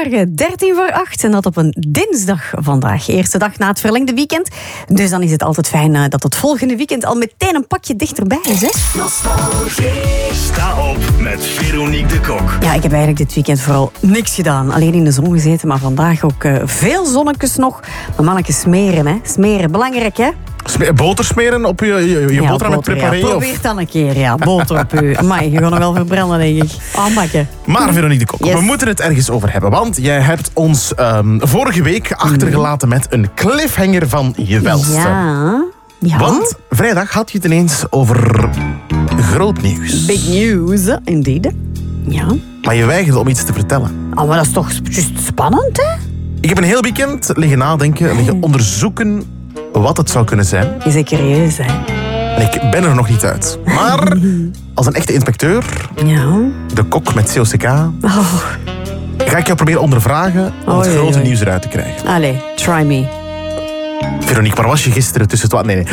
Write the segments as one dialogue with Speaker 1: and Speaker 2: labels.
Speaker 1: Goedemorgen, 7:13 en dat op een dinsdag vandaag. Eerste dag na het verlengde weekend. Dus dan is het altijd fijn dat het volgende weekend al meteen een pakje dichterbij is. Hè?
Speaker 2: Sta op met Veronique de Kok.
Speaker 1: Ja, ik heb eigenlijk dit weekend vooral niks gedaan. Alleen in de zon gezeten, maar vandaag ook veel zonnetjes nog. Maar mannetjes smeren, hè. Smeren, belangrijk, hè.
Speaker 3: Boter smeren op je boterham met preparé?
Speaker 1: Ja. Probeer het dan een keer, ja. Boter op u. Amai, je gaat nog wel verbranden, denk ik. Aanbakken.
Speaker 3: Maar Veronique de Kok,
Speaker 1: Yes.
Speaker 3: we moeten het ergens over hebben. Want jij hebt ons vorige week achtergelaten met een cliffhanger van je welste.
Speaker 1: Ja.
Speaker 3: Want vrijdag had je het ineens over groot nieuws.
Speaker 1: Big news, indeed. Ja.
Speaker 3: Maar je weigerde om iets te vertellen.
Speaker 1: Oh, maar dat is toch juist spannend, hè?
Speaker 3: Ik heb een heel weekend liggen nadenken, liggen onderzoeken wat het zou kunnen zijn.
Speaker 1: Je bent curieus, hè?
Speaker 3: En ik ben er nog niet uit. Maar als een echte inspecteur,
Speaker 1: Ja.
Speaker 3: de kok met COCK,
Speaker 1: Oh.
Speaker 3: ga ik jou proberen ondervragen om het
Speaker 1: Oei,
Speaker 3: grote
Speaker 1: oei.
Speaker 3: nieuws eruit te krijgen.
Speaker 1: Allee, try me.
Speaker 3: Veronique, waar was je gisteren tussen het... Nee.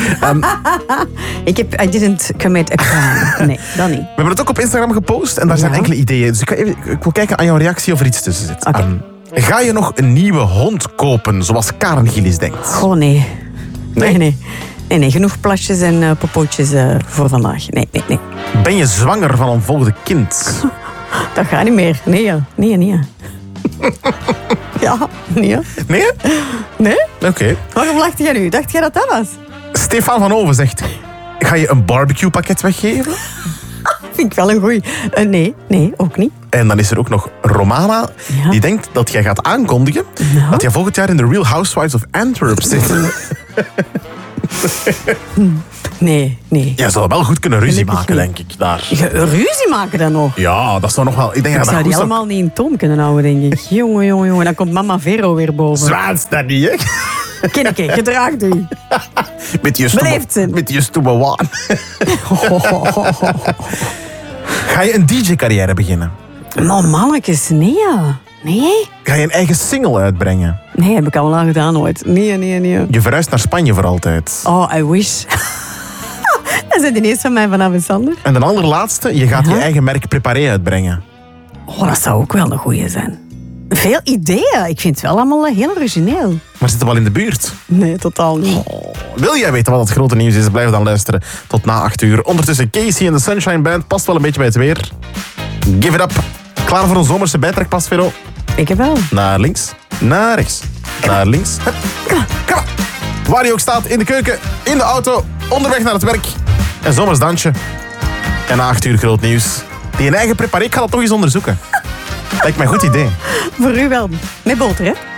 Speaker 1: I didn't commit a crime. Nee, dat niet.
Speaker 3: We hebben het ook op Instagram gepost en daar zijn
Speaker 1: Ja.
Speaker 3: enkele ideeën. Dus ik wil kijken aan jouw reactie of er iets tussen zit.
Speaker 1: Oké.
Speaker 3: Ga je nog een nieuwe hond kopen, zoals Karen Gillis denkt?
Speaker 1: Oh, nee. Nee, genoeg plasjes en popootjes voor vandaag. Nee.
Speaker 3: Ben je zwanger van een volgende kind?
Speaker 1: Dat gaat niet meer. Nee. Ja, nee.
Speaker 3: Nee?
Speaker 1: Nee?
Speaker 3: Oké.
Speaker 1: Waarom lachte jij nu? Dacht jij dat dat was?
Speaker 3: Stefan van Oven zegt... Ga je een barbecue-pakket weggeven?
Speaker 1: Vind ik wel een goeie. Nee, ook niet.
Speaker 3: En dan is er ook nog Romana.
Speaker 1: Ja.
Speaker 3: Die denkt dat jij gaat aankondigen...
Speaker 1: Nou?
Speaker 3: dat jij volgend jaar in The Real Housewives of Antwerp zit.
Speaker 1: Nee.
Speaker 3: Jij zou wel goed kunnen ruzie
Speaker 1: Gelukkig
Speaker 3: maken,
Speaker 1: niet.
Speaker 3: denk ik, daar.
Speaker 1: Ruzie maken dan nog?
Speaker 3: Ja, dat zou nog wel... Ik denk
Speaker 1: Ik
Speaker 3: dat
Speaker 1: zou
Speaker 3: dat
Speaker 1: die
Speaker 3: goed zou...
Speaker 1: allemaal niet in toom kunnen houden, denk ik. Jongen. Dan komt mama Vero weer boven.
Speaker 3: Zwaans dat niet, hè?
Speaker 1: Kinneke, gedraagt u. Beleefd zijn.
Speaker 3: Met je stomme waan. Ga je een DJ-carrière beginnen?
Speaker 1: Maar mannetjes, nee. Nee?
Speaker 3: Ga je een eigen single uitbrengen?
Speaker 1: Nee, heb ik al gedaan ooit. Nee.
Speaker 3: Je verhuist naar Spanje voor altijd.
Speaker 1: Oh, I wish. Dat is ineens van mij vanaf Sander.
Speaker 3: En de allerlaatste, je gaat je eigen merk Preparé uitbrengen.
Speaker 1: Oh, dat zou ook wel een goeie zijn. Veel ideeën. Ik vind het wel allemaal heel origineel.
Speaker 3: Maar zit er wel in de buurt?
Speaker 1: Nee, totaal niet.
Speaker 3: Wil jij weten wat het grote nieuws is? Blijf dan luisteren tot na 8 uur. Ondertussen Casey en de Sunshine Band. Past wel een beetje bij het weer. Give it up. Klaar voor een zomerse bijtrekpas, Vero?
Speaker 1: Ik heb wel.
Speaker 3: Naar links, naar rechts, naar links. Hup. Kom maar. Waar je ook staat, in de keuken, in de auto, onderweg naar het werk. Een zomers dansje. En na 8 uur groot nieuws. Die een eigen preparé, ik ga dat toch eens onderzoeken. Lijkt mij een goed idee.
Speaker 1: Voor u wel. Met boter, hè?